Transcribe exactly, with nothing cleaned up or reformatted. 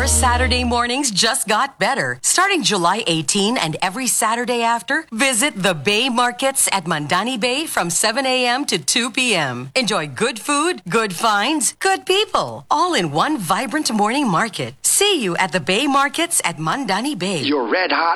Your Saturday mornings just got better. Starting July eighteenth and every Saturday after, visit the Bay Markets at Mandani Bay from seven a.m. to two p.m. Enjoy good food, good finds, good people, all in one vibrant morning market. See you at the Bay Markets at Mandani Bay. Your red hot